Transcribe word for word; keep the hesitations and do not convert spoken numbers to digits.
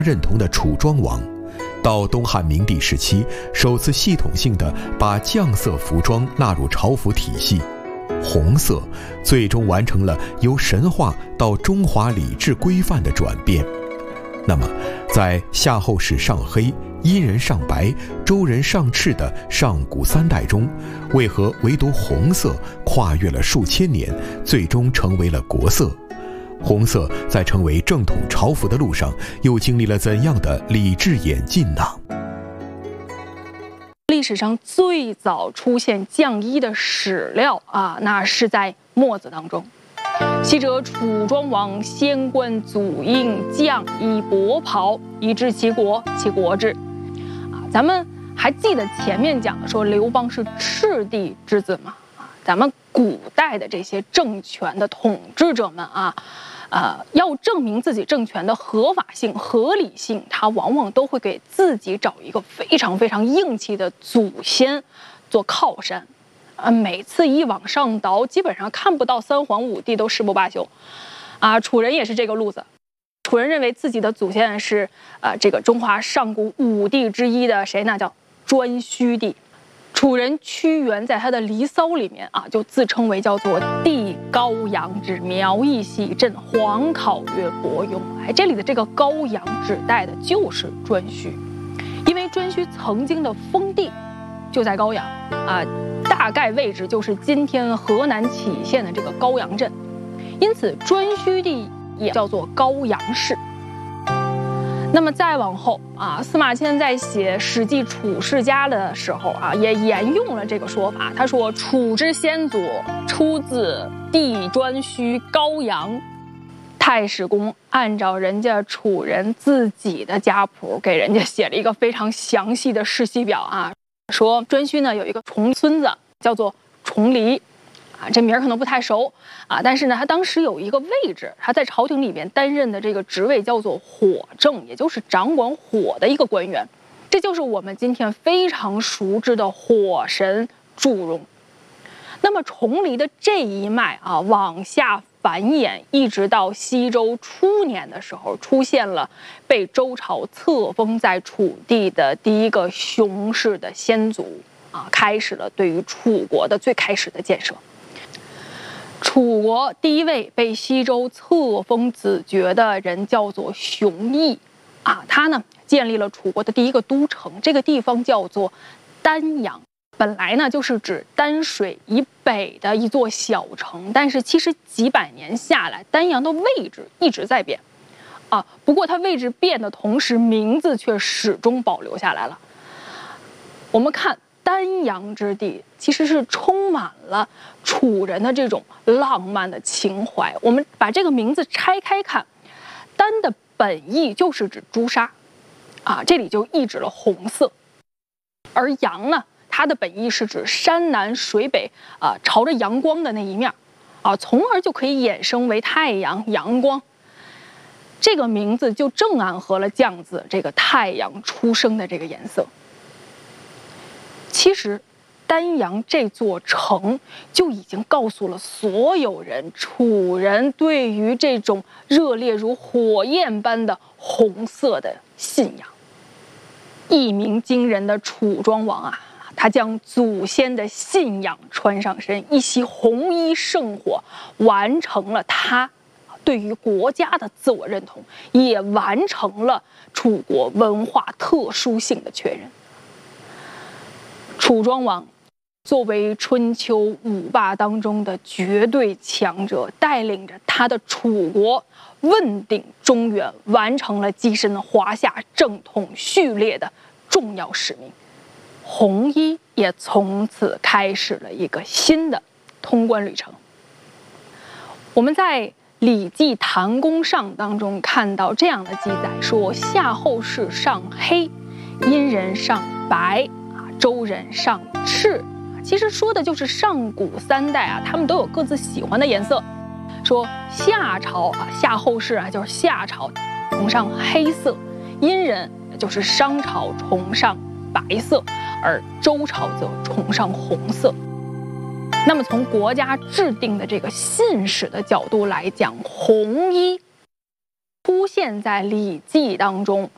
认同的楚庄王，到东汉明帝时期，首次系统性的把绛色服装纳入朝服体系，红色最终完成了由神话到中华礼制规范的转变。那么，在夏后氏上黑、殷人上白、周人上赤的上古三代中，为何唯独红色跨越了数千年，最终成为了国色？红色在成为正统朝服的路上，又经历了怎样的礼制演进呢？ 历史上最早出现绛衣的史料啊，那是在墨子当中。昔者楚庄王先冠祖印绛衣薄袍，以治其国，其国之。啊，咱们还记得前面讲的说刘邦是赤帝之子吗？啊，咱们古代的这些政权的统治者们啊。呃，要证明自己政权的合法性、合理性，他往往都会给自己找一个非常非常硬气的祖先做靠山。呃，每次一往上倒，基本上看不到三皇五帝都誓不罢休。啊，楚人也是这个路子。楚人认为自己的祖先是呃这个中华上古五帝之一的谁呢？叫颛顼帝。楚人屈原在他的《离骚》里面啊，就自称为叫做“帝高阳之苗裔系镇，皇考曰伯庸”。哎，这里的这个高阳指代的就是颛顼，因为颛顼曾经的封地就在高阳啊，大概位置就是今天河南杞县的这个高阳镇，因此颛顼帝也叫做高阳氏。那么再往后啊，司马迁在写《史记·楚世家》的时候啊，也沿用了这个说法。他说：“楚之先祖出自帝颛顼高阳。”太史公按照人家楚人自己的家谱，给人家写了一个非常详细的世系表啊，说颛顼呢有一个重孙子叫做重黎。啊，这名儿可能不太熟啊，但是呢，他当时有一个位置，他在朝廷里面担任的这个职位叫做火正，也就是掌管火的一个官员，这就是我们今天非常熟知的火神祝融。那么重黎的这一脉啊，往下繁衍，一直到西周初年的时候，出现了被周朝册封在楚地的第一个熊氏的先祖啊，开始了对于楚国的最开始的建设。楚国第一位被西周册封子爵的人叫做熊绎，啊，他呢建立了楚国的第一个都城，这个地方叫做丹阳。本来呢就是指丹水以北的一座小城，但是其实几百年下来，丹阳的位置一直在变，啊，不过它位置变的同时，名字却始终保留下来了。我们看。丹阳之地其实是充满了楚人的这种浪漫的情怀。我们把这个名字拆开看，丹的本意就是指朱砂，啊，这里就意指了红色。而阳呢，它的本意是指山南水北，啊，朝着阳光的那一面，啊，从而就可以衍生为太阳、阳光。这个名字就正暗合了绛字这个太阳出生的这个颜色。其实，丹阳这座城就已经告诉了所有人，楚人对于这种热烈如火焰般的红色的信仰。一鸣惊人的楚庄王啊，他将祖先的信仰穿上身，一袭红衣圣火，完成了他对于国家的自我认同，也完成了楚国文化特殊性的确认。楚庄王作为春秋五霸当中的绝对强者，带领着他的楚国问鼎中原，完成了跻身华夏正统序列的重要使命。红衣也从此开始了一个新的通关旅程。我们在《礼记·谭公上》当中看到这样的记载，说夏后氏上黑，殷人上白，周人上赤，其实说的就是上古三代啊，他们都有各自喜欢的颜色。说夏朝啊，夏后氏啊，就是夏朝崇尚黑色；殷人就是商朝崇尚白色，而周朝则崇尚红色。那么从国家制定的这个信史的角度来讲，红衣出现在《礼记》当中